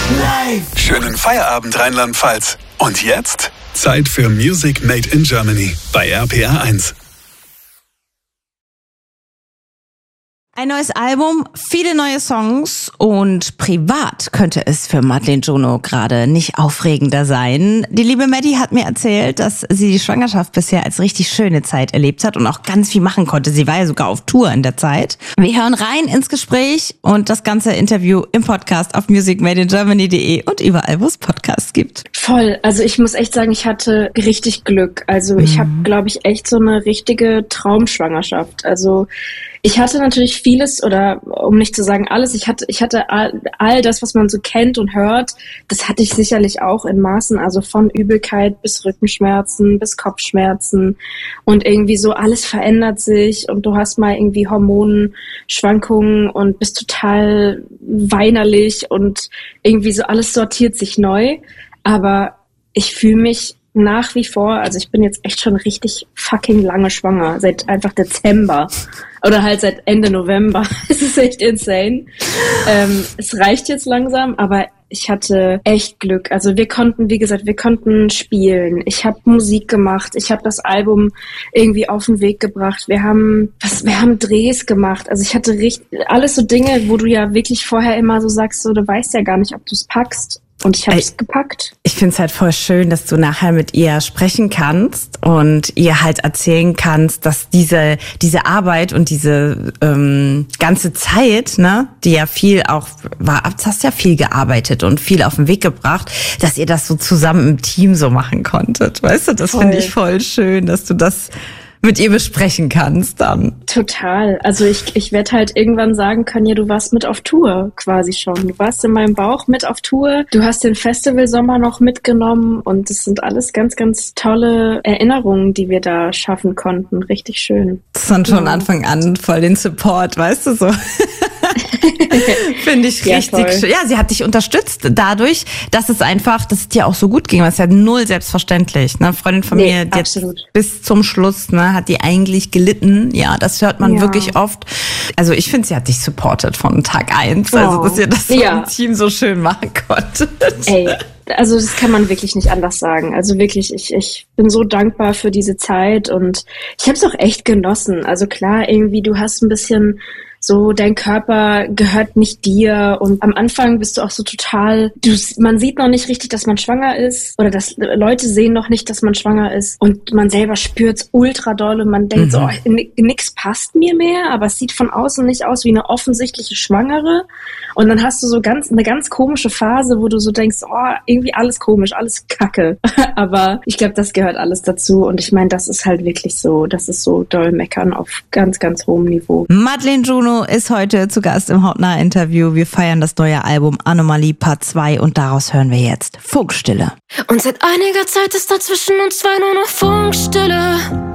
Schönen Feierabend Rheinland-Pfalz. Und jetzt Zeit für Music Made in Germany bei RPR 1. Ein neues Album, viele neue Songs und privat könnte es für Madeleine Jono gerade nicht aufregender sein. Die liebe Maddie hat mir erzählt, dass sie die Schwangerschaft bisher als richtig schöne Zeit erlebt hat und auch ganz viel machen konnte. Sie war ja sogar auf Tour in der Zeit. Wir hören rein ins Gespräch und das ganze Interview im Podcast auf musicmadeingermany.de und überall, wo es Podcasts gibt. Voll, also ich muss echt sagen, ich hatte richtig Glück. Also ich habe, glaube ich, echt so eine richtige Traumschwangerschaft. Also ich hatte natürlich vieles, oder um nicht zu sagen alles, ich hatte all das, was man so kennt und hört, das hatte ich sicherlich auch in Maßen, also von Übelkeit bis Rückenschmerzen, bis Kopfschmerzen und irgendwie so alles verändert sich und du hast mal irgendwie Hormonschwankungen und bist total weinerlich und irgendwie so alles sortiert sich neu, aber ich fühle mich nach wie vor, also ich bin jetzt echt schon richtig fucking lange schwanger, seit einfach Dezember oder halt seit Ende November. Es ist echt insane. Es reicht jetzt langsam, aber ich hatte echt Glück. Also wir konnten spielen. Ich habe Musik gemacht. Ich habe das Album irgendwie auf den Weg gebracht. Wir haben Drehs gemacht. Also ich hatte alles so Dinge, wo du ja wirklich vorher immer so sagst, so du weißt ja gar nicht, ob du es packst. Und ich habe es gepackt. Ich finde es halt voll schön, dass du nachher mit ihr sprechen kannst und ihr halt erzählen kannst, dass diese Arbeit und diese ganze Zeit, ne, die ja viel auch war, hast ja viel gearbeitet und viel auf den Weg gebracht, dass ihr das so zusammen im Team so machen konntet. Weißt du, das finde ich voll schön, dass du das mit ihr besprechen kannst dann. Total. Also ich werde halt irgendwann sagen können, ja, du warst mit auf Tour quasi schon. Du warst in meinem Bauch mit auf Tour. Du hast den Festivalsommer noch mitgenommen und das sind alles ganz, ganz tolle Erinnerungen, die wir da schaffen konnten. Richtig schön. Das ist von Anfang an voll den Support, weißt du so. Finde ich richtig schön. Ja, sie hat dich unterstützt dadurch, dass es dir auch so gut ging. Das ist ja null selbstverständlich. Ne? Freundin von mir, die absolut. Bis zum Schluss, ne, hat die eigentlich gelitten. Ja, das hört man wirklich oft. Also ich finde, sie hat dich supportet von Tag 1. Also, dass ihr das so im Team so schön machen konntet. Ey, also das kann man wirklich nicht anders sagen. Also wirklich, ich bin so dankbar für diese Zeit und ich habe es auch echt genossen. Also klar, irgendwie, du hast ein bisschen so, dein Körper gehört nicht dir und am Anfang bist du auch so total, man sieht noch nicht richtig, dass man schwanger ist oder dass Leute sehen noch nicht, dass man schwanger ist und man selber spürt's ultra doll und man denkt so, oh, nix passt mir mehr, aber es sieht von außen nicht aus wie eine offensichtliche Schwangere und dann hast du so eine ganz komische Phase, wo du so denkst, oh, irgendwie alles komisch, alles Kacke, aber ich glaube, das gehört alles dazu und ich meine, das ist halt wirklich so, das ist so doll meckern auf ganz, ganz hohem Niveau. Madeleine Jono ist heute zu Gast im Hautnah-Interview. Wir feiern das neue Album Anomalie Part 2 und daraus hören wir jetzt Funkstille. Und seit einiger Zeit ist da zwischen uns zwei nur noch Funkstille.